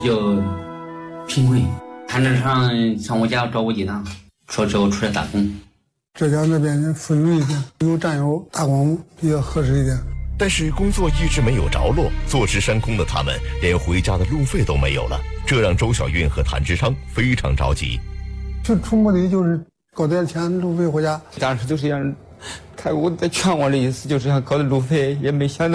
就贫困，谈着上我家找我鸡蛋，说叫我出来打工。 浙江这边富裕一点，有战友打工比较合适一点。 但是工作一直没有着落，坐吃山空的他们连回家的路费都没有了，这让周小运和谭志昌非常着急。 就出目的就是搞点钱路费回家。 当时就是想，他我在劝我的意思就是想搞点路费，也没想到。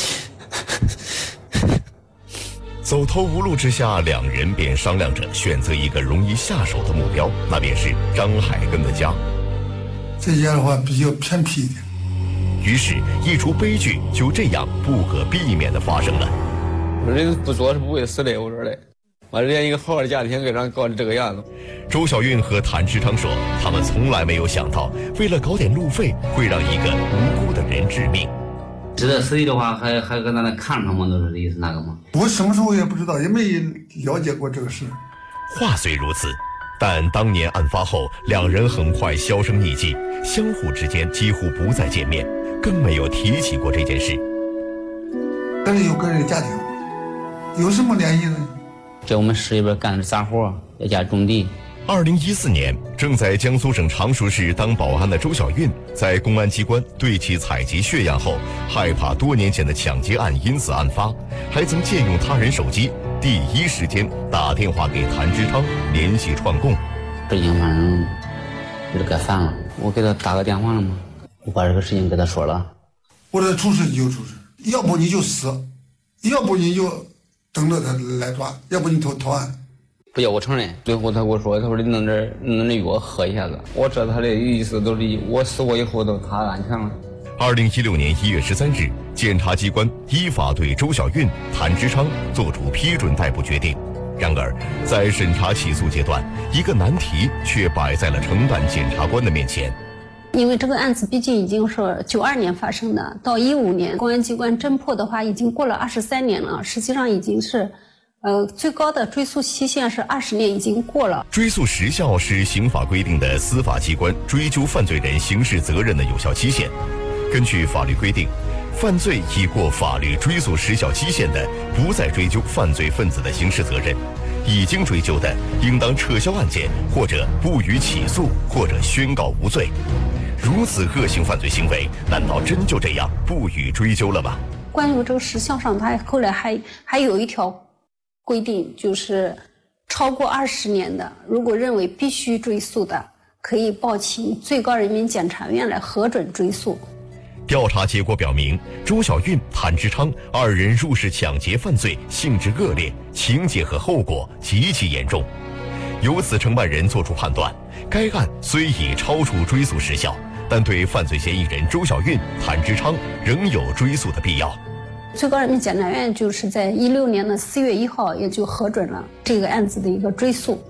走投无路之下，两人便商量着选择一个容易下手的目标，那便是张海根的家。 这家的话比较偏僻一点。 于是，一出悲剧就这样不可避免地发生了。 人不做是不会死的，我说的。我连一个好好的家庭给人搞成这个样子。 周小运和谭志昌说，他们从来没有想到，为了搞点路费，会让一个无辜的人致命。 知道死的话，还搁那看上吗？都是意思那个吗？ 我什么时候也不知道，也没了解过这个事。 话虽如此，但当年案发后，两人很快销声匿迹，相互之间几乎不再见面，更没有提起过这件事。 但是有个人的家庭，有什么联系呢？ 在我们市里边干的杂活，在家种地。 2014年，正在江苏省常熟市当保安的周小运，在公安机关对其采集血样后，害怕多年前的抢劫案因此案发，还曾借用他人手机，第一时间打电话给谭志昌联系串供。 事情反正有点该烦了，我给他打个电话了嘛，我把这个事情跟他说了。 我说出事你就出事，要不你就死，要不你就等着他来抓，要不你投案。 不要我承认，最后他跟我说，他说你弄点药喝一下子。我知道他的意思都是我死过以后都他安全了。 2016年1月13日，检察机关依法对周小运、谭志昌作出批准逮捕决定。然而，在审查起诉阶段，一个难题却摆在了承办检察官的面前。 因为这个案子毕竟已经是92年发生的，到15年公安机关侦破的话，已经过了23年了，实际上已经是。最高的追诉期限是20年，已经过了。 追诉时效是刑法规定的司法机关追究犯罪人刑事责任的有效期限。根据法律规定，犯罪已过法律追诉时效期限的，不再追究犯罪分子的刑事责任；已经追究的，应当撤销案件，或者不予起诉，或者宣告无罪。如此恶性犯罪行为，难道真就这样不予追究了吗？ 关于这个时效上，他后来还有一条规定，就是超过20年的，如果认为必须追诉的，可以报请最高人民检察院来核准追诉。 调查结果表明，周小运、谭志昌二人入室抢劫犯罪性质恶劣，情节和后果极其严重。由此，承办人作出判断，该案虽已超出追诉时效，但对犯罪嫌疑人周小运、谭志昌仍有追诉的必要。 最高人民检察院就是在16年的4月1号也就核准了这个案子的一个追诉。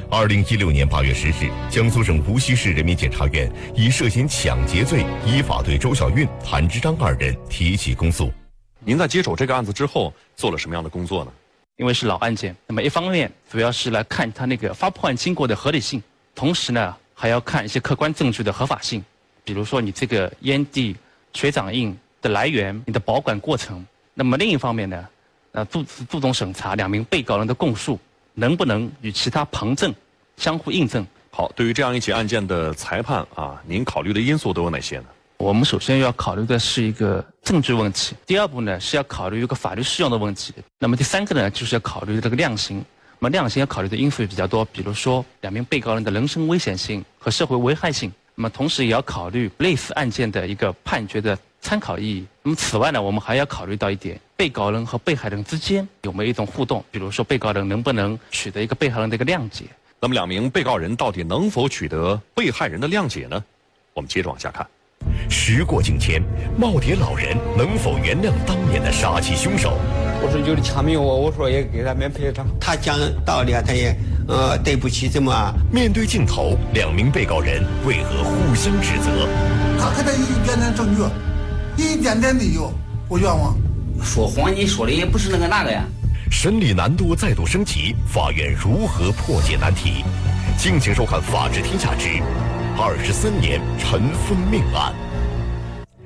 2016年8月10日，江苏省无锡市人民检察院以涉嫌抢劫罪依法对周小运、谭志昌二人提起公诉。 您在接手这个案子之后做了什么样的工作呢？ 因为是老案件，那么一方面主要是来看它那个发破案经过的合理性，同时呢还要看一些客观证据的合法性，比如说你这个烟蒂、水掌印的来源、你的保管过程。那么另一方面呢，注重审查两名被告人的供述能不能与其他旁证相互印证。 好，对于这样一起案件的裁判啊，您考虑的因素都有哪些呢？ 我们首先要考虑的是一个证据问题，第二步呢是要考虑一个法律适用的问题，那么第三个呢就是要考虑这个量刑。那么量刑要考虑的因素也比较多，比如说两名被告人的人身危险性和社会危害性，那么同时也要考虑类似案件的一个判决的参考意义。那么此外呢，我们还要考虑到一点，被告人和被害人之间有没有一种互动，比如说被告人能不能取得一个被害人的一个谅解。 那么两名被告人到底能否取得被害人的谅解呢？我们接着往下看。 时过境迁，耄耋老人能否原谅当年的杀妻凶手？ 我说有的掐命我说也给他们赔偿。 他讲道理啊，他也对不起这么啊。 面对镜头，两名被告人为何互相指责？ 他给他一点点证据，一点点理由，我冤枉。 说谎你说的也不是那个呀。 审理难度再度升级，法院如何破解难题？敬请收看《法治天下之23年尘封命案》。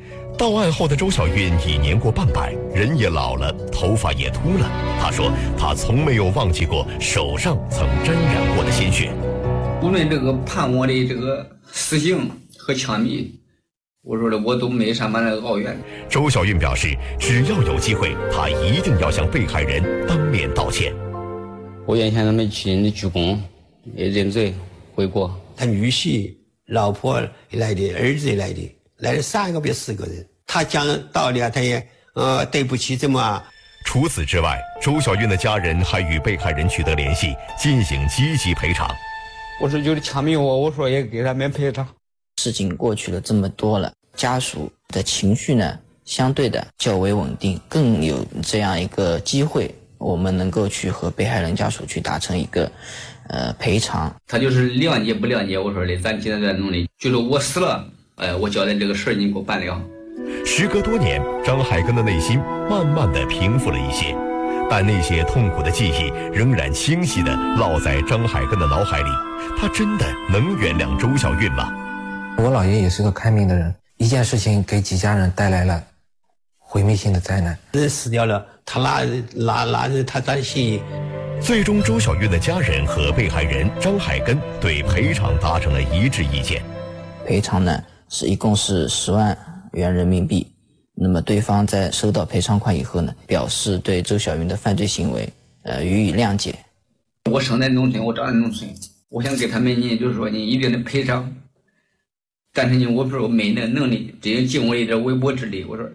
到案后的周小运已年过半百，人也老了，头发也秃了。他说他从没有忘记过手上曾沾染过的鲜血。 无论这个判我的这个死刑和枪毙，我说的我都没什么的抱怨。 周小运表示，只要有机会，他一定要向被害人当面道歉。 我愿向他们亲人鞠躬，也认罪悔过。 他女婿、老婆来的，儿子来的，来了3个别4个人。他讲道理啊，他也对不起这么。 除此之外，周小运的家人还与被害人取得联系，进行积极赔偿。 我说就是枪毙我说也给他们赔偿。 事情过去了这么多了，家属的情绪呢，相对的较为稳定，更有这样一个机会，我们能够去和被害人家属去达成一个赔偿。 他就是谅解不谅解，我说的咱现在在努力，就是我死了，我交代这个事儿你给我办了。 时隔多年，张海根的内心慢慢的平复了一些，但那些痛苦的记忆仍然清晰地烙在张海根的脑海里。他真的能原谅周小运吗？ 我姥爷也是个开明的人，一件事情给几家人带来了毁灭性的灾难。 人死掉了，他拿着他担心。 最终，周小运的家人和被害人张海根对赔偿达成了一致意见。 赔偿呢一共是10万元人民币。那么对方在收到赔偿款以后呢，表示对周小运的犯罪行为予以谅解。 我生在农村，我长在农村，我想给他们你就是说你一定得赔偿，但是呢我不是没那能力，只有尽我一点微薄之力。我说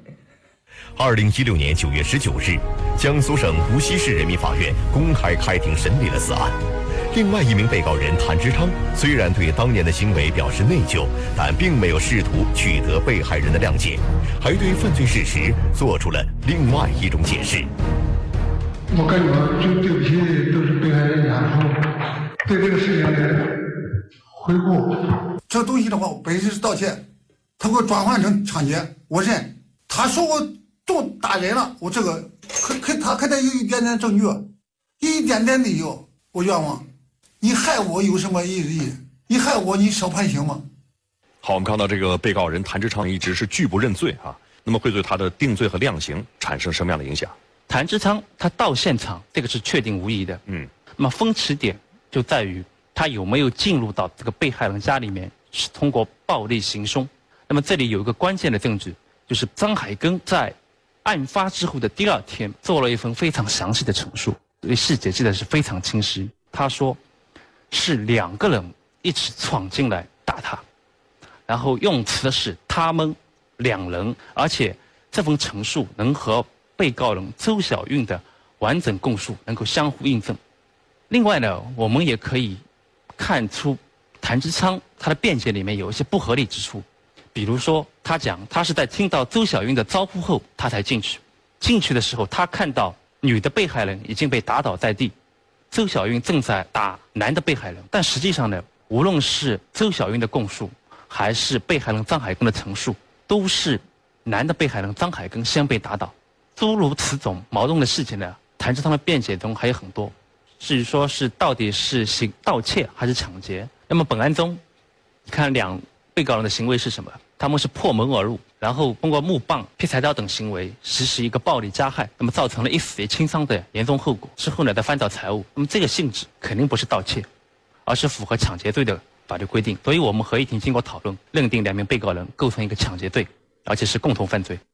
2016年9月19日，江苏省无锡市人民法院公开开庭审理了此案。另外一名被告人谭之昌虽然对当年的行为表示内疚，但并没有试图取得被害人的谅解，还对犯罪事实做出了另外一种解释。 我感觉就对不起都是被害人家属，对这个事情的悔过。这东西的话，我本身是盗窃，他给我转换成抢劫，我认。他说我动打人了，我这个他可得有一点点证据，一点点理由，我冤枉。你害我有什么意义？你害我，你少判刑吗？ 好，我们看到这个被告人谭之昌一直是拒不认罪啊，那么会对他的定罪和量刑产生什么样的影响？ 谭之昌他到现场，这个是确定无疑的。那么分歧点就在于他有没有进入到这个被害人家里面，是通过暴力行凶。那么这里有一个关键的证据，就是张海根在案发之后的第2天做了一份非常详细的陈述，对细节记得是非常清晰。他说是2个人一起闯进来打他，然后用词是他们2人，而且这份陈述能和被告人周小运的完整供述能够相互印证。另外呢，我们也可以看出谭之昌他的辩解里面有一些不合理之处，比如说他讲他是在听到周小运的招呼后他才进去，进去的时候他看到女的被害人已经被打倒在地，周小运正在打男的被害人，但实际上呢，无论是周小运的供述还是被害人张海根的陈述，都是男的被害人张海根先被打倒。诸如此种矛盾的事情呢，谭之昌的辩解中还有很多。至于说是到底是盗窃还是抢劫，那么本案中，你看2被告人的行为是什么？他们是破门而入，然后通过木棒、劈柴刀等行为实施一个暴力加害，那么造成了一死一轻伤的严重后果。之后呢，再翻找财物，那么这个性质肯定不是盗窃，而是符合抢劫罪的法律规定。所以我们合议庭经过讨论，认定2名被告人构成一个抢劫罪，而且是共同犯罪。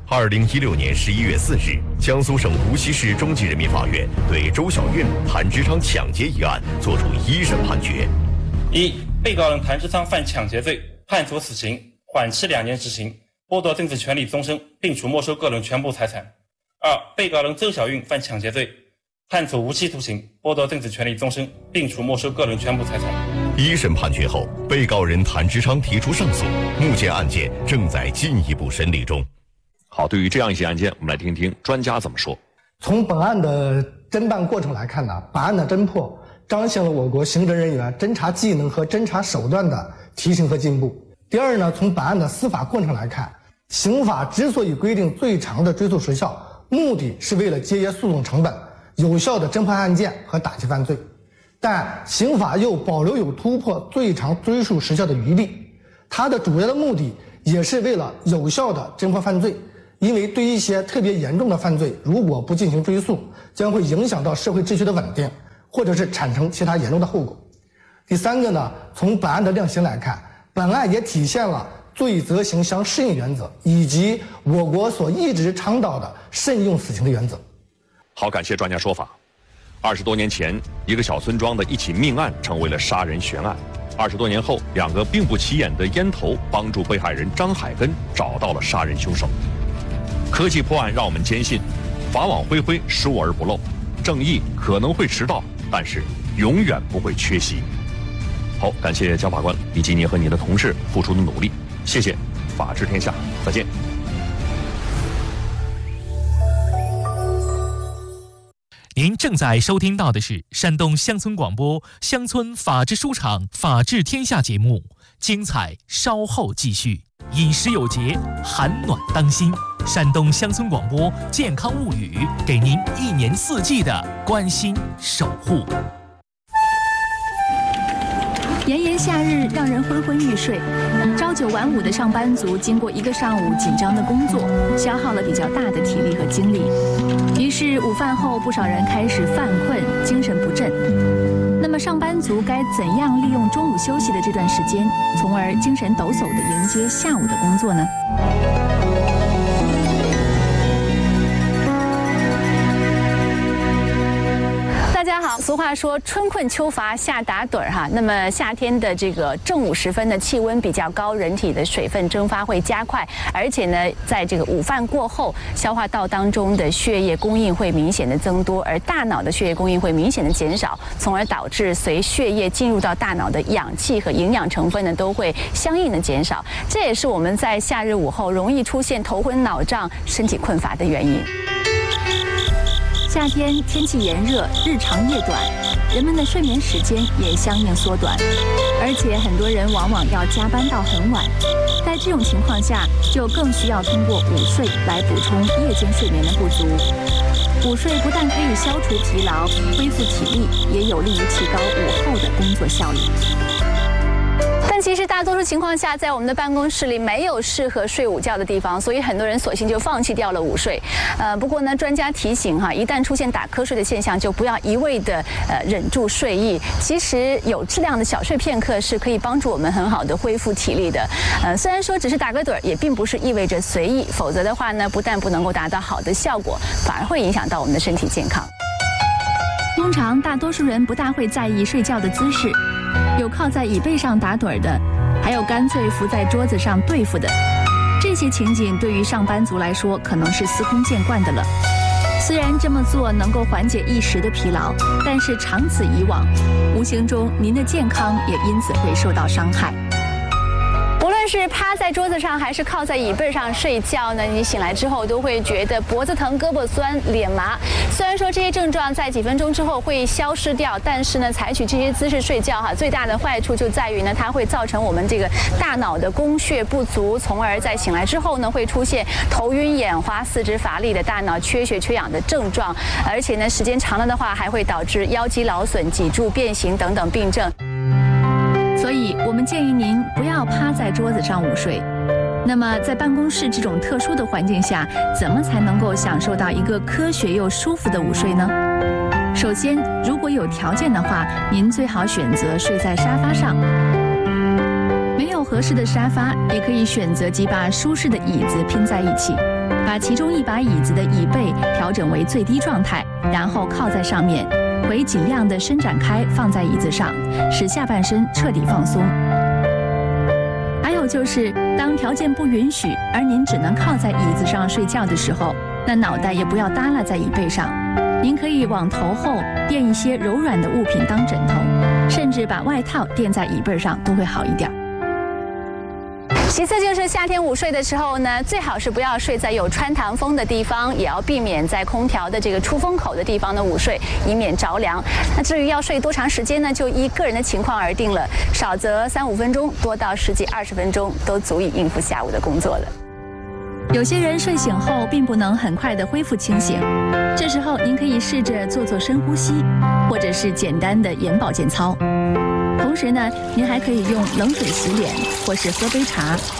2016年11月4日，江苏省无锡市中级人民法院对周小运、谭之昌抢劫一案作出1审判决。 1. 被告人谭之昌犯抢劫罪，判处死刑，缓期2年执行，剥夺政治权利终身，并处没收个人全部财产。2. 被告人周小运犯抢劫罪，判处无期徒刑，剥夺政治权利终身，并处没收个人全部财产。 1审判决后，被告人谭之昌提出上诉，目前案件正在进一步审理中。 好，对于这样一些案件，我们来听听专家怎么说。 从本案的侦办过程来看呢，本案的侦破彰显了我国刑侦人员侦查技能和侦查手段的提升和进步。第二呢，从本案的司法过程来看，刑法之所以规定最长的追诉时效，目的是为了节约诉讼成本，有效的侦破案件和打击犯罪，但刑法又保留有突破最长追诉时效的余地。它的主要的目的也是为了有效的侦破犯罪。因为对一些特别严重的犯罪，如果不进行追诉，将会影响到社会秩序的稳定，或者是产生其他严重的后果。第三个呢，从本案的量刑来看，本案也体现了罪责刑相适应原则，以及我国所一直倡导的慎用死刑的原则。 好，感谢专家说法。20多年前，一个小村庄的一起命案成为了杀人悬案。20多年后，2个并不起眼的烟头帮助被害人张海根找到了杀人凶手。科技破案让我们坚信，法网恢恢，疏而不漏，正义可能会迟到，但是永远不会缺席。好，感谢姜法官以及您和您的同事付出的努力，谢谢。法治天下，再见。 您正在收听到的是山东乡村广播乡村法治书场法治天下节目，精彩稍后继续。饮食有节，寒暖当心。山东乡村广播健康物语，给您1年4季的关心守护。 炎炎夏日让人昏昏欲睡，朝9晚5的上班族经过一个上午紧张的工作，消耗了比较大的体力和精力，于是午饭后不少人开始犯困，精神不振。那么上班族该怎样利用中午休息的这段时间，从而精神抖擞地迎接下午的工作呢？大家好，俗话说春困秋乏夏打盹儿哈。那么夏天的这个正午时分的气温比较高，人体的水分蒸发会加快，而且呢，在这个午饭过后，消化道当中的血液供应会明显的增多，而大脑的血液供应会明显的减少，从而导致随血液进入到大脑的氧气和营养成分呢都会相应的减少。这也是我们在夏日午后容易出现头昏脑胀、身体困乏的原因。夏天天气炎热，日长夜短，人们的睡眠时间也相应缩短，而且很多人往往要加班到很晚。在这种情况下，就更需要通过午睡来补充夜间睡眠的不足。午睡不但可以消除疲劳、恢复体力，也有利于提高午后的工作效率。但其实大多数情况下，在我们的办公室里没有适合睡午觉的地方，所以很多人索性就放弃掉了午睡。不过呢，专家提醒哈，一旦出现打瞌睡的现象，就不要一味的忍住睡意。其实有质量的小睡片刻是可以帮助我们很好的恢复体力的。虽然说只是打个盹儿，也并不是意味着随意，否则的话呢，不但不能够达到好的效果，反而会影响到我们的身体健康。通常大多数人不大会在意睡觉的姿势，有靠在椅背上打盹的，还有干脆伏在桌子上对付的。这些情景对于上班族来说可能是司空见惯的了。虽然这么做能够缓解一时的疲劳，但是长此以往，无形中您的健康也因此会受到伤害。无论是趴在桌子上还是靠在椅背上睡觉呢，你醒来之后都会觉得脖子疼、胳膊酸、脸麻。虽然说这些症状在几分钟之后会消失掉，但是呢，采取这些姿势睡觉最大的坏处就在于呢，它会造成我们这个大脑的供血不足，从而在醒来之后呢，会出现头晕眼花、四肢乏力的大脑缺血缺氧的症状，而且呢，时间长了的话，还会导致腰肌劳损、脊柱变形等等病症。所以我们建议您不要趴在桌子上午睡。那么在办公室这种特殊的环境下，怎么才能够享受到一个科学又舒服的午睡呢？首先，如果有条件的话，您最好选择睡在沙发上。没有合适的沙发，也可以选择几把舒适的椅子拼在一起，把其中一把椅子的椅背调整为最低状态，然后靠在上面，腿尽量的伸展开放在椅子上，使下半身彻底放松。还有就是，当条件不允许，而您只能靠在椅子上睡觉的时候，那脑袋也不要耷拉在椅背上，您可以往头后垫一些柔软的物品当枕头，甚至把外套垫在椅背上都会好一点。其次就是夏天午睡的时候呢，最好是不要睡在有穿堂风的地方，也要避免在空调的这个出风口的地方呢午睡，以免着凉。那至于要睡多长时间呢，就依个人的情况而定了，少则3-5分钟，多到10几20分钟都足以应付下午的工作了。有些人睡醒后并不能很快的恢复清醒，这时候您可以试着做做深呼吸，或者是简单的眼保健操。同时呢，您还可以用冷水洗脸，或是喝杯茶。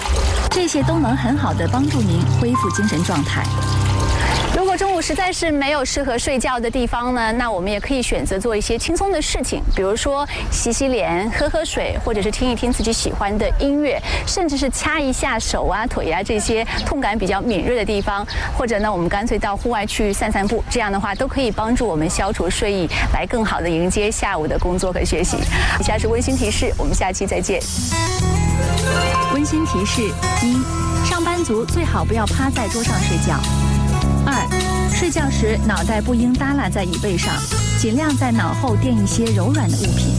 这些都能很好的帮助您恢复精神状态。如果中午实在是没有适合睡觉的地方呢，那我们也可以选择做一些轻松的事情，比如说洗洗脸、喝喝水，或者是听一听自己喜欢的音乐，甚至是掐一下手啊、腿啊这些痛感比较敏锐的地方，或者呢，我们干脆到户外去散散步，这样的话都可以帮助我们消除睡意，来更好的迎接下午的工作和学习。以下是温馨提示，我们下期再见。温馨提示：一、上班族最好不要趴在桌上睡觉。2、睡觉时脑袋不应耷拉在椅背上，尽量在脑后垫一些柔软的物品。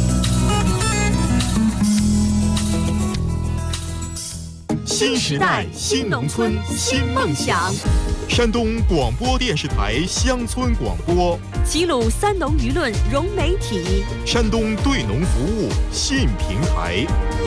新时代，新农村，新梦想。山东广播电视台乡村广播， 齐鲁三农舆论融媒体， 山东对农服务新平台。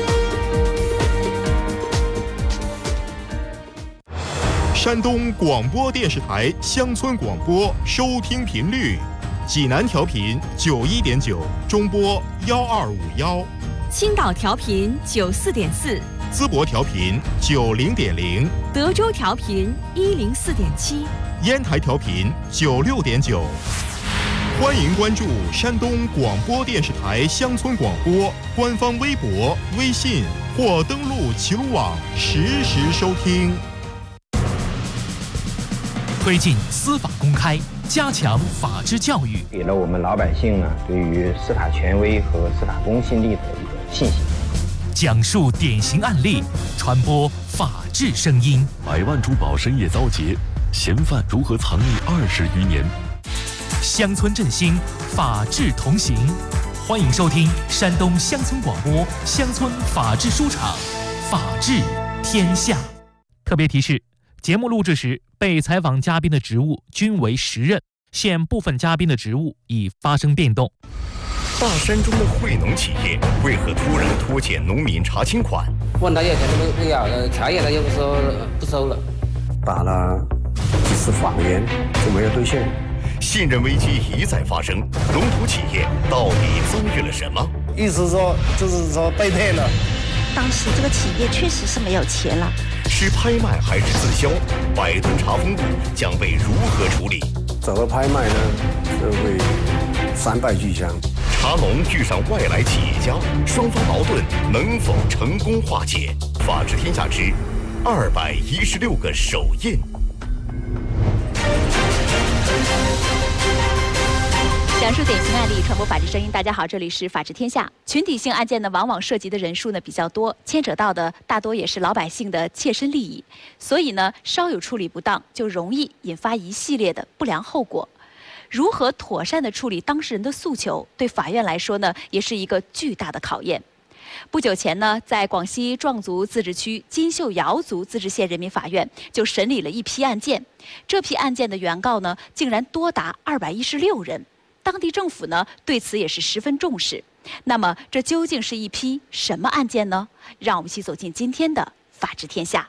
山东广播电视台乡村广播收听频率：济南调频91.9，中波1251； 青岛调频94.4， 淄博调频90.0， 德州调频104.7， 烟台调频96.9。欢迎关注山东广播电视台乡村广播官方微博、微信或登录齐鲁网实时收听。 推进司法公开，加强法治教育， 给了我们老百姓呢对于司法权威和司法公信力的一个信心。 讲述典型案例，传播法治声音。 100万珠宝深夜遭劫，嫌犯如何藏匿20余年？ 乡村振兴，法治同行。欢迎收听山东乡村广播乡村法治书场，法治天下。特别提示：节目录制时，被采访嘉宾的职务均为实任，现部分嘉宾的职务已发生变动。 大山中的惠农企业为何突然拖欠农民查清款？ 问他要钱都不要，钱也他又不收了， 打了几次谎言就没有兑现。 信任危机一再发生，龙头企业到底遭遇了什么？ 意思说就是说被骗了。 当时这个企业确实是没有钱了。 是拍卖还是自销？100吨茶封路将被如何处理？ 走了拍卖呢，就会3败俱伤。 茶农遇上外来企业家，双方矛盾能否成功化解？法治天下之216个手印。 讲述典型案例，传播法治声音。大家好，这里是法治天下。群体性案件呢，往往涉及的人数呢比较多，牵扯到的大多也是老百姓的切身利益，所以呢，稍有处理不当，就容易引发一系列的不良后果。如何妥善地处理当事人的诉求，对法院来说呢，也是一个巨大的考验。不久前呢，在广西壮族自治区金秀瑶族自治县人民法院就审理了一批案件，这批案件的原告呢，竟然多达216人。当地政府呢对此也是十分重视。那么这究竟是一批什么案件呢？让我们一起走进今天的法治天下。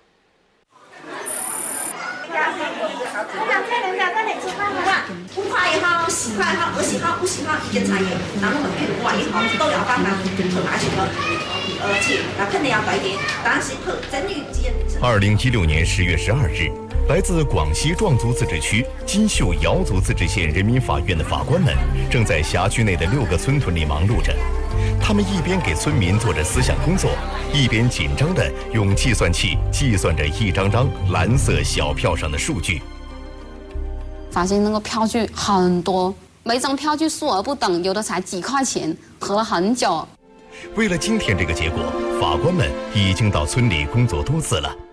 5块也好，10块也好，20号、50号一件茶叶，然后譬如話以後都有幫忙去買住個錢，嗱肯定有改點，但是佢整理件。 2016年10月12日，来自广西壮族自治区金秀瑶族自治县人民法院的法官们，正在辖区内的6个村屯里忙碌着。他们一边给村民做着思想工作，一边紧张地用计算器计算着一张张蓝色小票上的数据。 发现那个票据很多，每张票据数额不等，有的才几块钱，核了很久。 为了今天这个结果，法官们已经到村里工作多次了。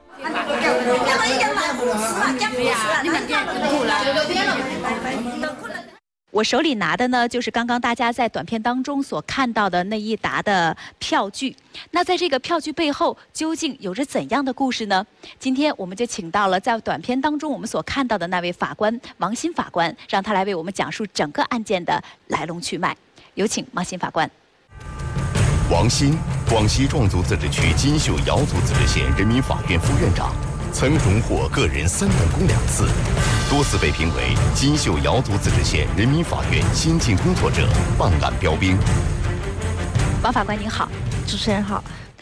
我手里拿的呢，就是刚刚大家在短片当中所看到的那一沓的票据。那在这个票据背后，究竟有着怎样的故事呢？今天我们就请到了在短片当中我们所看到的那位法官王鑫法官，让他来为我们讲述整个案件的来龙去脉。有请王鑫法官。 王鑫，广西壮族自治区金秀瑶族自治县人民法院副院长。曾荣获个人3等功2次，多次被评为金秀瑶族自治县人民法院先进工作者、办案标兵。 王法官您好。 主持人好。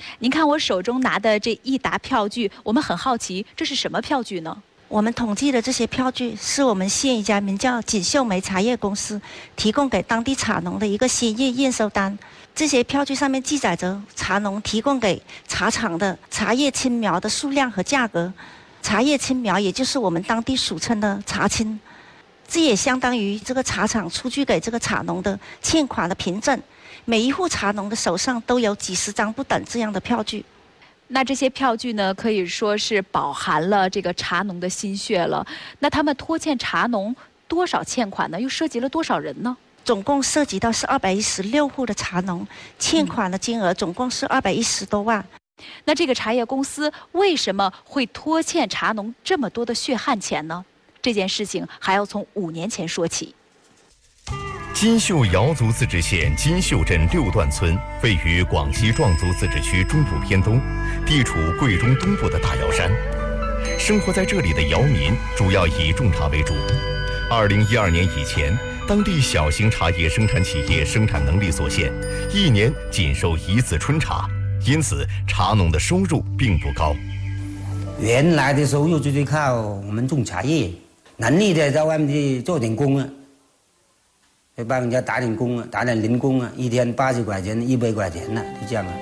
您看我手中拿的这一沓票据，我们很好奇，这是什么票据呢？ 我们统计的这些票据是我们县一家名叫锦绣梅茶叶公司提供给当地茶农的一个鲜叶验收单。这些票据上面记载着茶农提供给茶厂的茶叶青苗的数量和价格。茶叶青苗也就是我们当地俗称的茶青，这也相当于这个茶厂出具给这个茶农的欠款的凭证。每一户茶农的手上都有几十张不等这样的票据。 那这些票据呢，可以说是饱含了这个茶农的心血了。那他们拖欠茶农多少欠款呢？又涉及了多少人呢？ 总共涉及到是216户的茶农，欠款的金额总共是210多万。 那这个茶叶公司为什么会拖欠茶农这么多的血汗钱呢？这件事情还要从5年前说起。 金秀瑶族自治县金秀镇6段村位于广西壮族自治区中部偏东，地处贵中东部的大瑶山。生活在这里的瑶民主要以种茶为主。2012年以前，当地小型茶叶生产企业生产能力所限，一年仅收1次春茶，因此茶农的收入并不高。 原来的收入就是靠我们种茶叶，能力的在外面去做点工啊。会帮人家打点工啊，打点零工啊，一天80块钱、100块钱呢，就这样啊。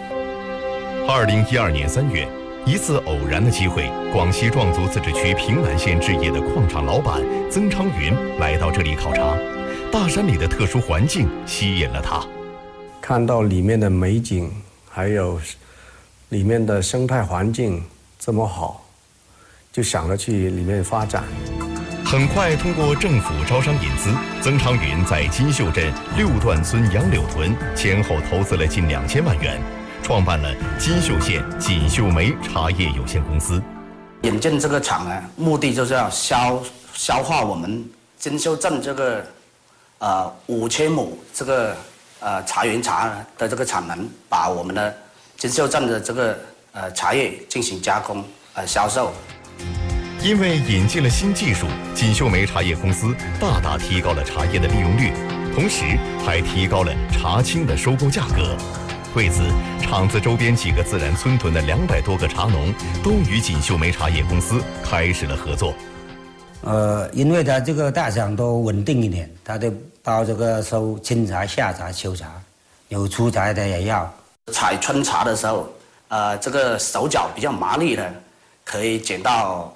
2012年3月，一次偶然的机会，广西壮族自治区平南县置业的矿场老板曾昌云来到这里考察，大山里的特殊环境吸引了他。 看到里面的美景，还有里面的生态环境这么好，就想着去里面发展。 很快，通过政府招商引资，曾昌云在金秀镇6段村杨柳屯前后投资了近2000万元，创办了金秀县锦绣梅茶叶有限公司。 引进这个厂呢，目的就是要消化我们金秀镇这个5000亩这个茶园茶的这个产能，把我们的金秀镇的这个茶叶进行加工销售。 因为引进了新技术，锦绣梅茶叶公司大大提高了茶叶的利用率，同时还提高了茶青的收购价格。为此，厂子周边几个自然村屯的200多个茶农都与锦绣梅茶叶公司开始了合作。 因为它这个大厂都稳定一点，它都包这个收青茶、夏茶、秋茶，有出茶的也要。 采春茶的时候，这个手脚比较麻利的，可以捡到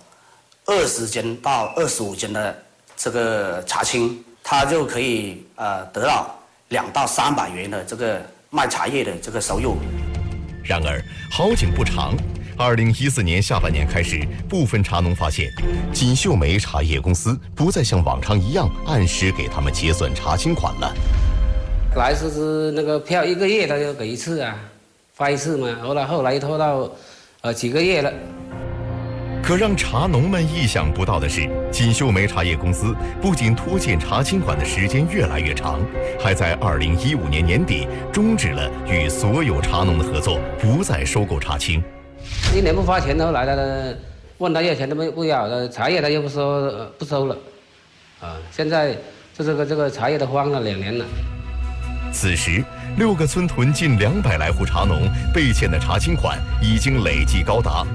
20斤到25斤的这个茶青，它就可以得到200到300元的这个卖茶叶的这个收入。 然而好景不长，2014年下半年开始，部分茶农发现，锦绣梅茶叶公司不再像往常一样按时给他们结算茶青款了。 来是那个票1个月他就给1次啊，发1次嘛，后来拖到几个月了。 可让茶农们意想不到的是，锦绣梅茶叶公司不仅拖欠茶青款的时间越来越长，还在2015年年底终止了与所有茶农的合作，不再收购茶青。 1年不发钱，后来他问他要钱都不要，茶叶他又不收了，现在这个茶叶都荒了2年了。 此时，6个村屯近200来户茶农被欠的茶青款已经累计高达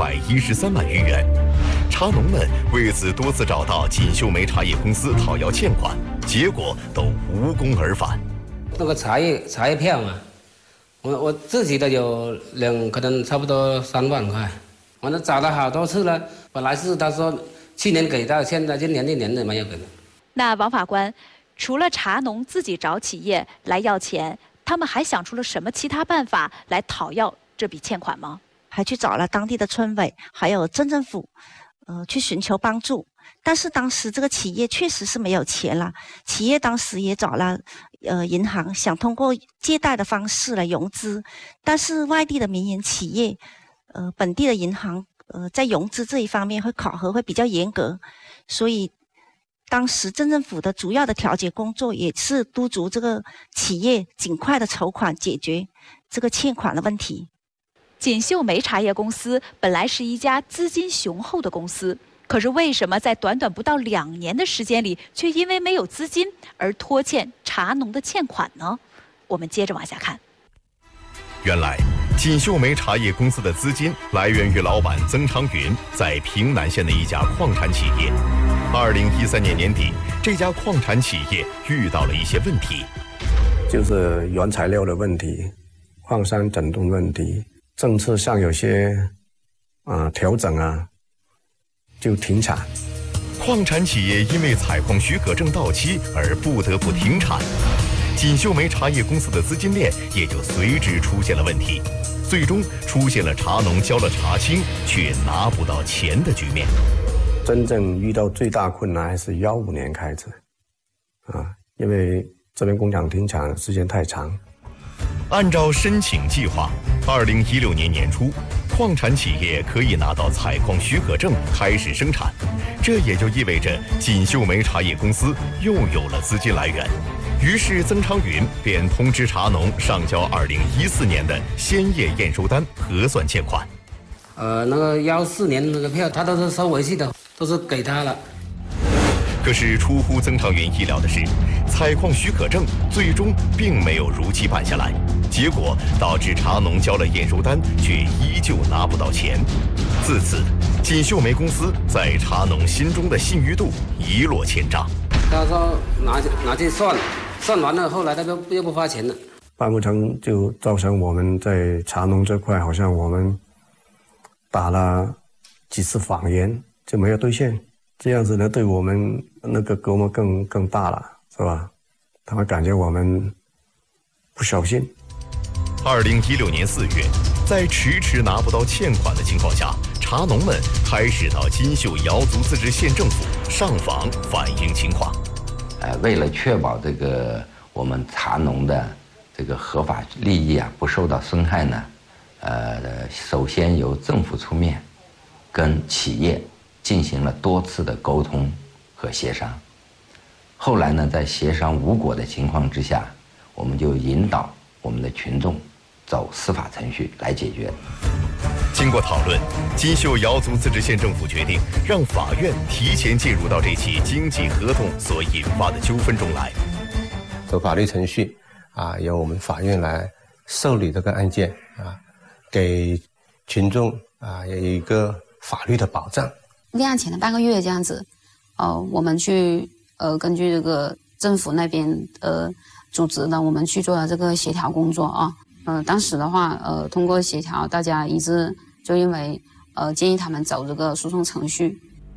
213万余元。茶农们为此多次找到锦绣梅茶叶公司讨要欠款，结果都无功而返。 那个茶叶票嘛，我自己的有可能差不多3万块，我都找了好多次了。本来是他说去年给到，现在今年1年都没有给了。 那王法官，除了茶农自己找企业来要钱，他们还想出了什么其他办法来讨要这笔欠款吗？ 还去找了当地的村委，还有镇政府，去寻求帮助。但是当时这个企业确实是没有钱了，企业当时也找了银行，想通过借贷的方式来融资，但是外地的民营企业，本地的银行，在融资这一方面会考核会比较严格，所以当时镇政府的主要的调解工作也是督促这个企业尽快的筹款，解决这个欠款的问题。 锦绣梅茶叶公司本来是一家资金雄厚的公司，可是为什么在短短不到2年的时间里，却因为没有资金而拖欠茶农的欠款呢？我们接着往下看。 原来锦绣梅茶叶公司的资金来源于老板曾长云在平南县的一家矿产企业。2013年年底，这家矿产企业遇到了一些问题， 就是原材料的问题、矿山整顿问题、政策上有些调整就停产。 矿产企业因为采矿许可证到期而不得不停产，锦绣梅茶叶公司的资金链也就随之出现了问题，最终出现了茶农交了茶青却拿不到钱的局面。 真正遇到最大困难还是15年开始，因为这边工厂停产时间太长。 按照申请计划，2016年年初，矿产企业可以拿到采矿许可证开始生产，这也就意味着锦绣梅茶叶公司又有了资金来源。于是曾长云便通知茶农上交2014年的鲜叶验收单核算欠款。 那个14年那个票他都是收回去的，都是给他了。 可是出乎曾长云意料的是，采矿许可证最终并没有如期办下来，结果导致茶农交了验收单，却依旧拿不到钱。自此，锦绣梅公司在茶农心中的信誉度一落千丈。 他说拿去算，算完了后来他又不发钱了， 办不成就造成我们在茶农这块好像我们打了几次谎言就没有兑现。这样子呢，对我们那个给我们更大了，是吧？他们感觉我们不小心。 2016年4月，在迟拿不到欠款的情况下，茶农们开始到金秀瑶族自治县政府上访反映情况。 为了确保这个我们茶农的这个合法利益不受到损害呢，首先由政府出面，跟企业进行了多次的沟通和协商。后来呢，在协商无果的情况之下，我们就引导我们的群众走司法程序来解决。 经过讨论，金秀瑶族自治县政府决定让法院提前介入到这起经济合同所引发的纠纷中来。 走法律程序由我们法院来受理这个案件给群众有一个法律的保障。 立案前的半个月这样子，我们去根据这个政府那边组织的，我们去做了这个协调工作当时的话通过协调，大家一致就因为建议他们走这个诉讼程序。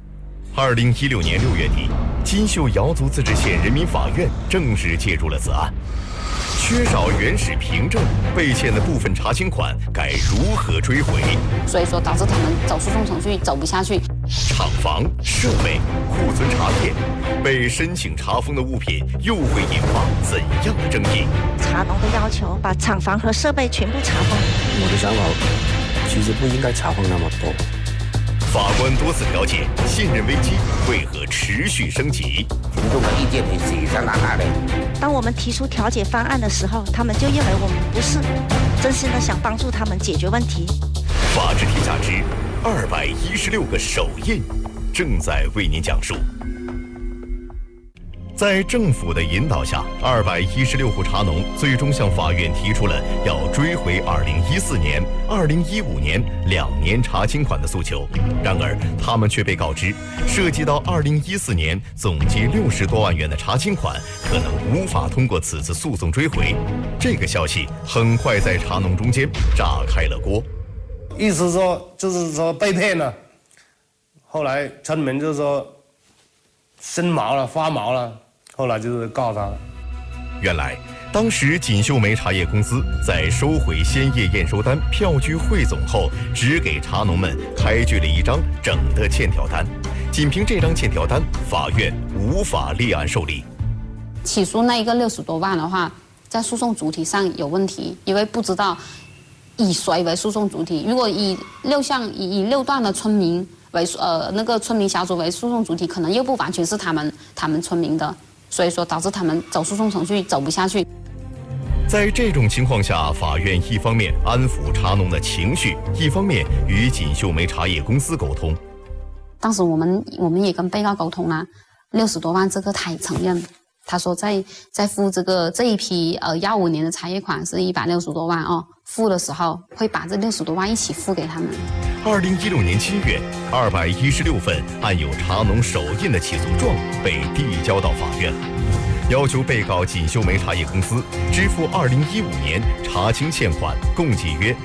2016年6月底，金秀瑶族自治县人民法院正式介入了此案。缺少原始凭证，被欠的部分茶青款该如何追回？ 所以说导致他们走诉讼程序走不下去。 厂房、设备、库存茶叶，被申请查封的物品又会引发怎样的争议？ 茶农的要求把厂房和设备全部查封。 我的想法其实不应该查封那么多。 法官多次调解，信任危机为何持续升级？ 群众的意见你写在哪里？ 当我们提出调解方案的时候，他们就认为我们不是真心的想帮助他们解决问题。 法治天下之216个手印正在为您讲述。在政府的引导下，216户茶农最终向法院提出了要追回2014年、2015年2年茶青款的诉求。然而，他们却被告知，涉及到2014年总计60多万元的茶青款，可能无法通过此次诉讼追回。这个消息很快在茶农中间炸开了锅。 意思说就是说被骗了，后来村民就说生毛了、发毛了。后来就是告他了。 原来，当时锦绣梅茶叶公司在收回鲜叶验收单票据汇总后，只给茶农们开具了一张整的欠条单。仅凭这张欠条单，法院无法立案受理。 起诉那一个60多万的话，在诉讼主体上有问题，因为不知道以谁为诉讼主体。如果以6段的村民为那个村民小组为诉讼主体，可能又不完全是他们村民的。所以说导致他们走诉讼程序走不下去。 在这种情况下，法院一方面安抚茶农的情绪，一方面与锦绣梅茶叶公司沟通。 当时我们也跟被告沟通了，60多万这个他也承认，他说在付这一批15年的茶叶款是160多万付的时候，会把这60多万一起付给他们。 2016年7月，216份按有茶农手印的起诉状被递交到法院，要求被告锦绣梅茶叶公司支付2015年查清欠款共计约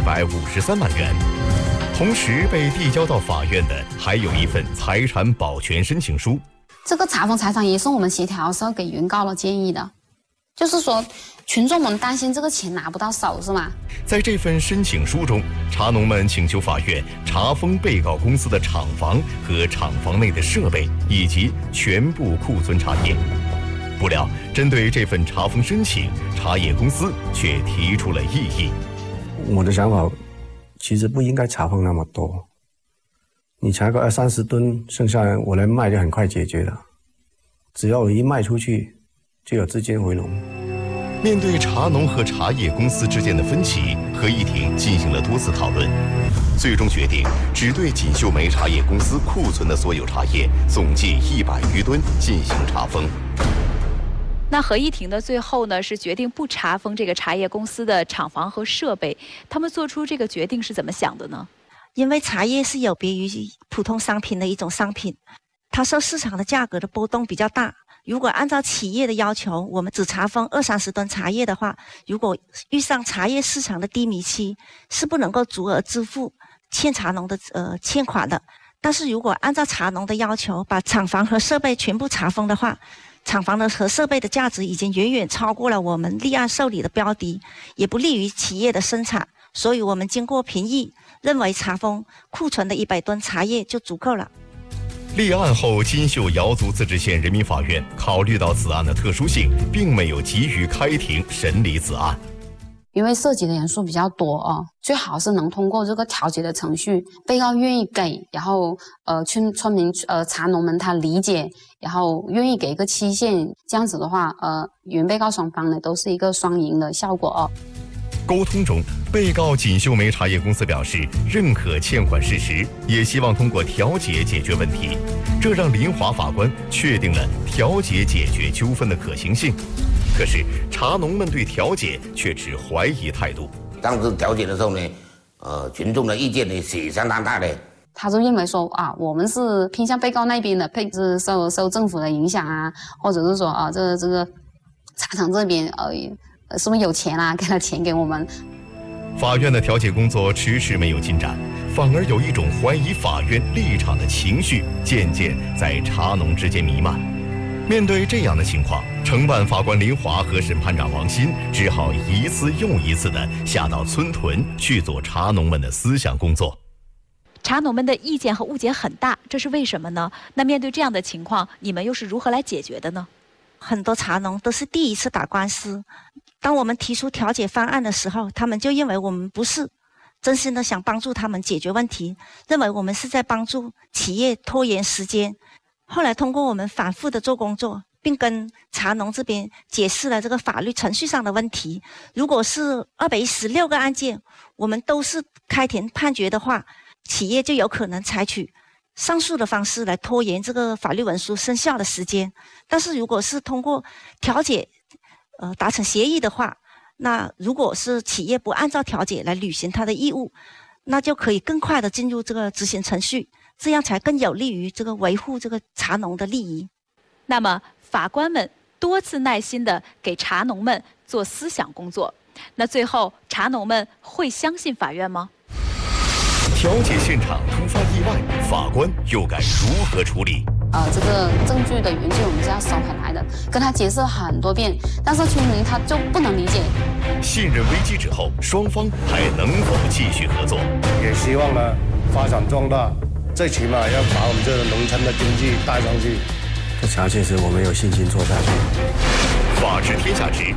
153万元。同时被递交到法院的还有一份财产保全申请书。 这个查封财产也是我们协调的时候给原告的建议的，就是说群众们担心这个钱拿不到手是吗？ 在这份申请书中，茶农们请求法院查封被告公司的厂房和厂房内的设备以及全部库存茶叶。不料，针对这份查封申请，茶叶公司却提出了异议。 我的想法其实不应该查封那么多，你查个20-30吨，剩下我来卖就很快解决了。只要我一卖出去，就有资金回笼。 面对茶农和茶叶公司之间的分歧，合议庭进行了多次讨论，最终决定只对锦绣梅茶叶公司库存的所有茶叶总计100余吨进行查封。 那合议庭的最后呢，是决定不查封这个茶叶公司的厂房和设备。他们做出这个决定是怎么想的呢？ 因为茶叶是有别于普通商品的一种商品，它受市场的价格的波动比较大。如果按照企业的要求，我们只查封20-30吨茶叶的话，如果遇上茶叶市场的低迷期，是不能够足额支付欠茶农的欠款的。但是如果按照茶农的要求，把厂房和设备全部查封的话，厂房的和设备的价值已经远远超过了我们立案受理的标的，也不利于企业的生产。所以我们经过评议，认为查封库存的100吨茶叶就足够了。 立案后，金秀瑶族自治县人民法院考虑到此案的特殊性，并没有急于开庭审理此案。 因为涉及的人数比较多最好是能通过这个调解的程序，被告愿意给，然后村民茶农们他理解，然后愿意给一个期限，这样子的话原被告双方呢都是一个双赢的效果沟通中，被告锦绣梅茶叶公司表示认可欠款事实，也希望通过调解解决问题，这让林华法官确定了调解解决纠纷的可行性。可是茶农们对调解却持怀疑态度。 当时调解的时候呢，群众的意见呢是相当大的。 他就认为说我们是偏向被告那边的，是受政府的影响或者是说这个茶厂这边是不是有钱给了钱给我们？ 法院的调解工作迟迟没有进展，反而有一种怀疑法院立场的情绪渐渐在茶农之间弥漫。面对这样的情况，承办法官林华和审判长王鑫只好一次又一次地下到村屯去做茶农们的思想工作。 茶农们的意见和误解很大，这是为什么呢？那面对这样的情况，你们又是如何来解决的呢？ 很多茶农都是第一次打官司，当我们提出调解方案的时候，他们就认为我们不是真心的想帮助他们解决问题，认为我们是在帮助企业拖延时间。后来通过我们反复的做工作，并跟茶农这边解释了这个法律程序上的问题。如果是216个案件，我们都是开庭判决的话，企业就有可能采取上诉的方式来拖延这个法律文书生效的时间。但是如果是通过调解达成协议的话，那如果是企业不按照调解来履行它的义务，那就可以更快的进入这个执行程序，这样才更有利于这个维护这个茶农的利益。 那么法官们多次耐心的给茶农们做思想工作，那最后茶农们会相信法院吗？ 调解现场突发意外，法官又该如何处理？ 这个证据的原据我们是要收回来的，跟他解释很多遍，但是村民他就不能理解。 信任危机之后，双方还能否继续合作？ 也希望呢发展壮大，最起码要把我们这个农村的经济带上去。 这茶确实我们有信心做下去。 法治天下之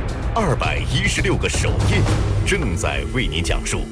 216个手印正在为您讲述。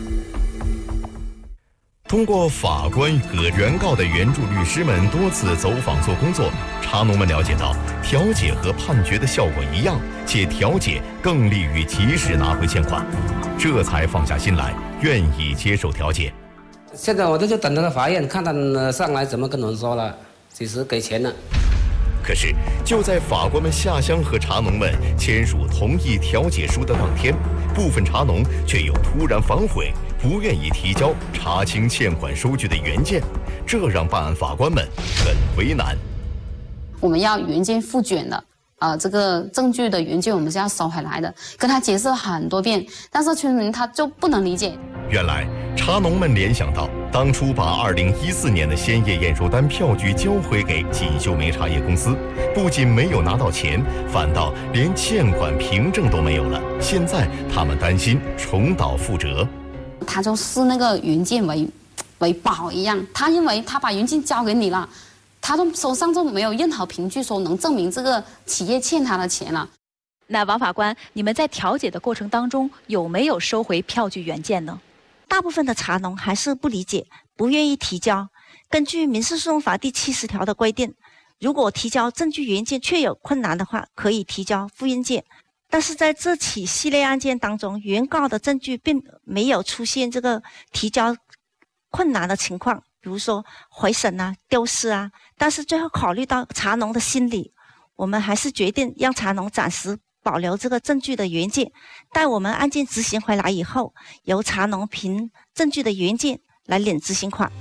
通过法官和原告的援助律师们多次走访做工作，茶农们了解到调解和判决的效果一样，且调解更利于及时拿回欠款，这才放下心来，愿意接受调解。 现在我就等着法院看他上来怎么跟我们说了，几时给钱了。 可是，就在法官们下乡和茶农们签署同意调解书的当天，部分茶农却又突然反悔，不愿意提交查清欠款收据的原件，这让办案法官们很为难。 我们要原件复卷的，这个证据的原件我们是要收回来的，跟他解释了很多遍，但是村民他就不能理解。 原来茶农们联想到，当初把2014年的鲜叶验收单票据交回给锦绣梅茶叶公司，不仅没有拿到钱，反倒连欠款凭证都没有了。现在他们担心重蹈覆辙。 他就视那个原件为宝一样，他认为他把原件交给你了，他都手上就没有任何凭据说能证明这个企业欠他的钱了。 那王法官，你们在调解的过程当中有没有收回票据原件呢？ 大部分的茶农还是不理解，不愿意提交。根据民事诉讼法第70条的规定，如果提交证据原件确有困难的话，可以提交复印件。但是在这起系列案件当中，原告的证据并没有出现这个提交困难的情况，比如说回审啊、丢失啊。但是最后考虑到茶农的心理，我们还是决定让茶农暂时保留这个证据的原件，待我们案件执行回来以后，由茶农凭证据的原件来领执行款。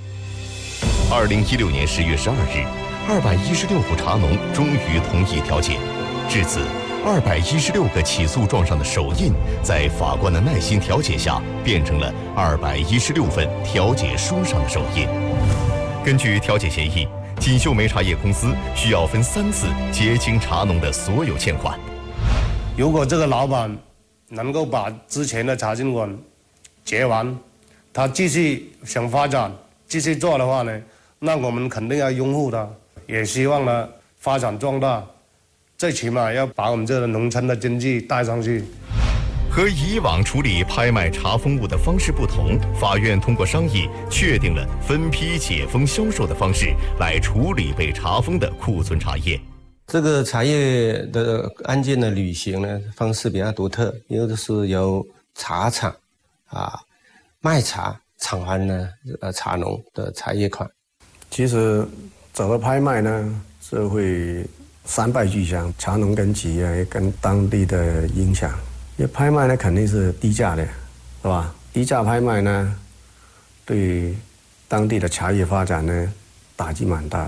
2016年10月12日，216户茶农终于同意调解。至此，216个起诉状上的手印，在法官的耐心调解下，变成了216份调解书上的手印。根据调解协议，锦绣梅茶叶公司需要分3次结清茶农的所有欠款。 如果这个老板能够把之前的茶经馆结完，他继续想发展、继续做的话呢，那我们肯定要拥护他，也希望呢发展壮大，最起码要把我们这个农村的经济带上去。 和以往处理拍卖茶封物的方式不同，法院通过商议确定了分批解封销售的方式来处理被查封的库存茶叶。 这个茶叶的案件的履行呢方式比较独特，因为是由茶厂卖茶偿还呢茶农的茶叶款。 其实走了拍卖呢，是会三败俱伤，茶农跟企业跟当地的影响。因为拍卖呢肯定是低价的，是吧？低价拍卖呢，对当地的茶叶发展呢打击蛮大的。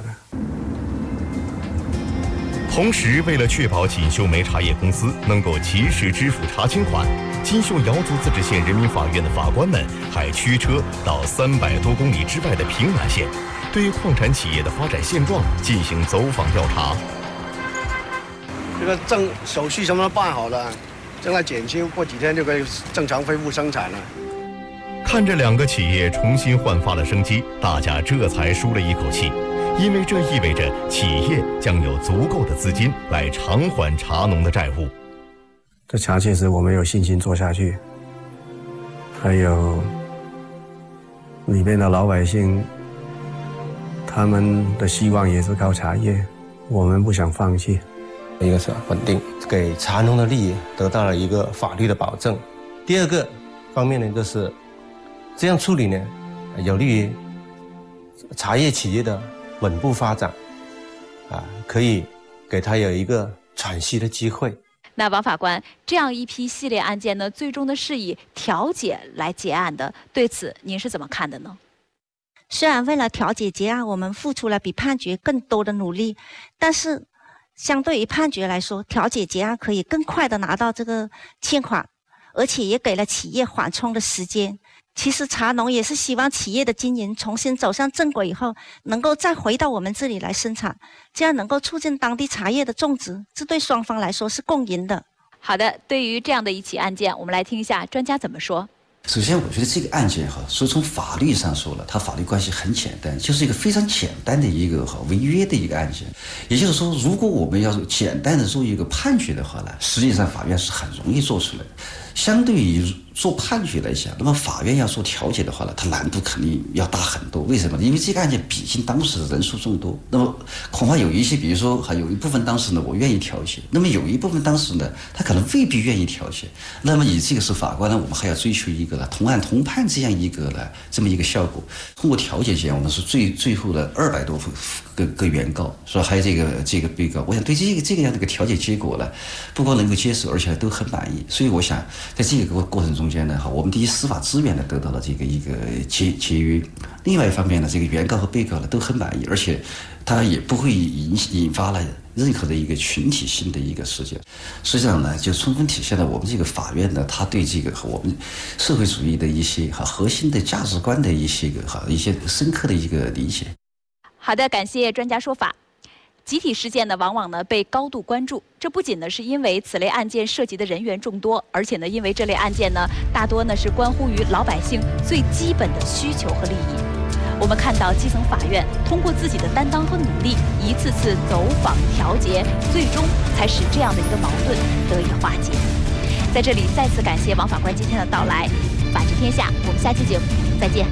同时，为了确保锦绣梅茶叶公司能够及时支付查清款，锦绣瑶族自治县人民法院的法官们还驱车到300多公里之外的平南县，对矿产企业的发展现状进行走访调查。 这个手续什么都办好了，正在检修，过几天就可以正常恢复生产了。 看着2个企业重新焕发了生机，大家这才舒了一口气。因为这意味着企业将有足够的资金来偿还茶农的债务。 这茶确实我们有信心做下去，还有里面的老百姓，他们的希望也是靠茶叶，我们不想放弃。 一个是稳定，给茶农的利益得到了一个法律的保证。第二个方面呢，就是这样处理呢，有利于茶叶企业的稳步发展，可以给他有一个喘息的机会。 那王法官，这样一批系列案件呢，最终的是以调解来结案的，对此您是怎么看的呢？ 虽然为了调解结案，我们付出了比判决更多的努力，但是相对于判决来说，调解结案可以更快的拿到这个欠款，而且也给了企业缓冲的时间。其实茶农也是希望企业的经营重新走上正轨以后，能够再回到我们这里来生产，这样能够促进当地茶叶的种植，这对双方来说是共赢的。 好的，对于这样的一起案件，我们来听一下专家怎么说。 首先，我觉得这个案件说从法律上说了，它法律关系很简单，就是一个非常简单的一个违约的一个案件。也就是说，如果我们要简单的做一个判决的话呢，实际上法院是很容易做出来的。相对于做判决来讲，那么法院要做调解的话呢，它难度肯定要大很多。为什么？因为这个案件毕竟当事人数众多，那么恐怕有一些，比如说还有一部分当事人呢，我愿意调解，那么有一部分当事人呢，他可能未必愿意调解。那么以这个是法官呢，我们还要追求一个呢同案同判这样一个呢这么一个效果。通过调解间，我们是最后的200多个原告，说还有这个被告，我想对这个样的一个调解结果呢，不光能够接受，而且都很满意。所以我想在这个过程中间呢，我们第一司法资源呢得到了这个一个节约，另外一方面呢，这个原告和被告呢都很满意，而且它也不会引发了任何的一个群体性的一个事件。实际上呢，就充分体现了我们这个法院呢，它对这个和我们社会主义的一些核心的价值观的一些深刻的一个理解。 好的，感谢专家说法。集体事件呢，往往呢被高度关注，这不仅呢是因为此类案件涉及的人员众多，而且呢因为这类案件呢大多呢是关乎于老百姓最基本的需求和利益。我们看到基层法院通过自己的担当和努力，一次次走访调解，最终才使这样的一个矛盾得以化解。在这里再次感谢王法官今天的到来，法治天下，我们下期节目再见。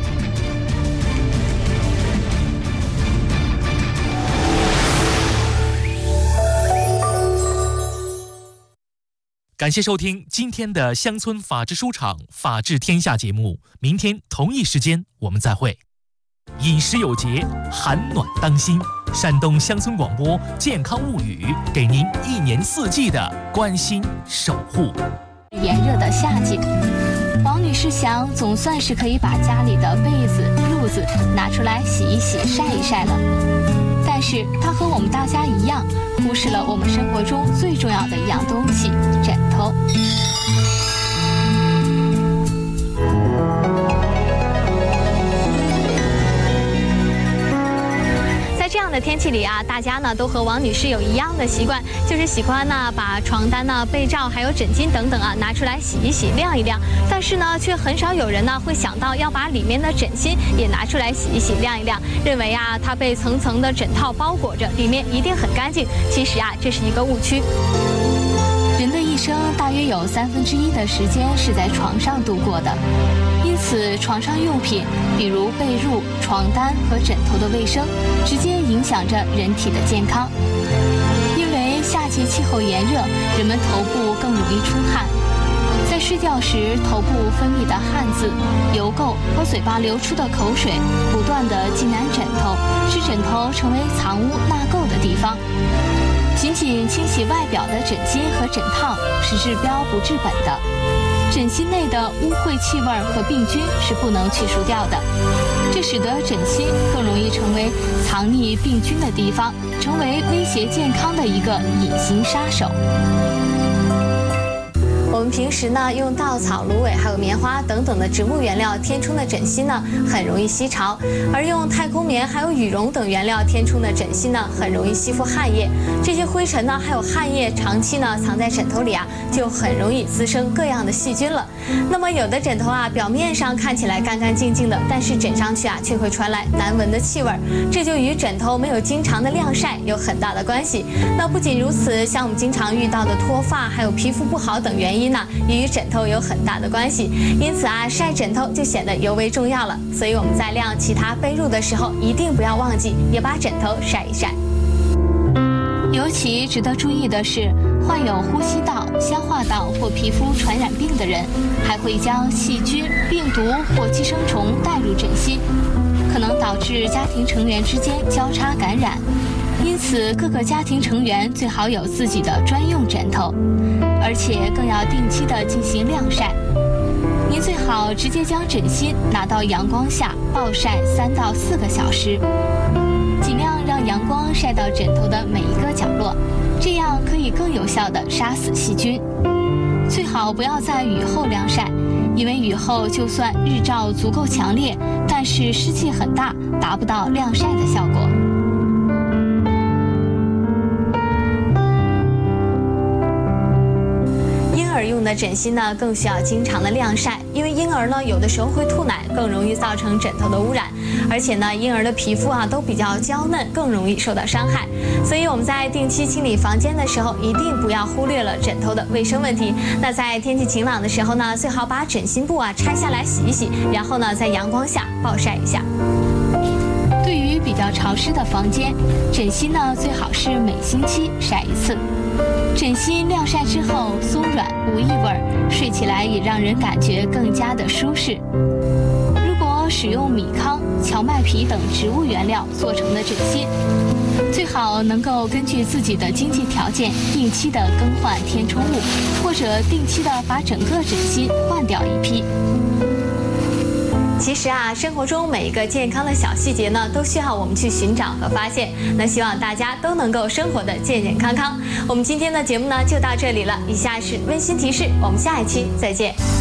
感谢收听今天的乡村法治书场法治天下节目，明天同一时间我们再会。饮食有节，寒暖当心。山东乡村广播健康物语，给您1年4季的关心守护。 炎热的夏季，王女士想总算是可以把家里的被子、褥子拿出来洗一洗、晒一晒了。但是她和我们大家一样，忽视了我们生活中最重要的一样东西——枕头。这样的天气里啊，大家呢都和王女士有一样的习惯，就是喜欢呢把床单呢、被罩还有枕巾等等啊拿出来洗一洗、晾一晾。但是呢，却很少有人呢会想到要把里面的枕芯也拿出来洗一洗、晾一晾，认为啊它被层层的枕套包裹着，里面一定很干净。其实啊，这是一个误区。人的一生大约有1/3的时间是在床上度过的。因此，床上用品，比如被褥、床单和枕头的卫生，直接影响着人体的健康。因为夏季气候炎热，人们头部更容易出汗，在睡觉时，头部分泌的汗渍、油垢和嘴巴流出的口水，不断地浸染枕头，使枕头成为藏污纳垢的地方。仅仅清洗外表的枕巾和枕套是治标不治本的。枕芯内的污秽气味和病菌是不能去除掉的，这使得枕芯更容易成为藏匿病菌的地方，成为威胁健康的一个隐形杀手。我们平时呢用稻草、芦苇还有棉花等等的植物原料填充的枕芯呢，很容易吸潮；而用太空棉还有羽绒等原料填充的枕芯呢，很容易吸附汗液。这些灰尘呢，还有汗液长期呢藏在枕头里啊，就很容易滋生各样的细菌了。那么有的枕头啊，表面上看起来干干净净的，但是枕上去啊，却会传来难闻的气味，这就与枕头没有经常的晾晒有很大的关系。那不仅如此，像我们经常遇到的脱发，还有皮肤不好等原因呢，也与枕头有很大的关系。因此啊，晒枕头就显得尤为重要了。所以我们在晾其他被褥的时候，一定不要忘记也把枕头晒一晒。尤其值得注意的是，患有呼吸道、消化道或皮肤传染病的人，还会将细菌、病毒或寄生虫带入枕芯，可能导致家庭成员之间交叉感染。因此，各个家庭成员最好有自己的专用枕头，而且更要定期的进行晾晒。您最好直接将枕芯拿到阳光下暴晒3到4个小时，尽量让阳光晒到枕头的每一个角落，这样可以更有效地杀死细菌。最好不要在雨后晾晒，因为雨后就算日照足够强烈，但是湿气很大，达不到晾晒的效果。婴儿用用的枕芯呢，更需要经常的晾晒，因为婴儿呢有的时候会吐奶，更容易造成枕头的污染。而且呢，婴儿的皮肤都比较娇嫩，更容易受到伤害。所以我们在定期清理房间的时候，一定不要忽略了枕头的卫生问题。那在天气晴朗的时候呢，最好把枕芯布拆下来洗一洗，然后呢在阳光下暴晒一下。 对于比较潮湿的房间，枕芯呢最好是每星期晒一次。枕芯晾晒之后松软无异味，睡起来也让人感觉更加的舒适。如果使用米糠、荞麦皮等植物原料做成的枕芯，最好能够根据自己的经济条件，定期的更换填充物，或者定期的把整个枕芯换掉一批。 其实生活中每一个健康的小细节呢，都需要我们去寻找和发现。那希望大家都能够生活的健健康康。我们今天的节目呢就到这里了，以下是温馨提示，我们下一期再见。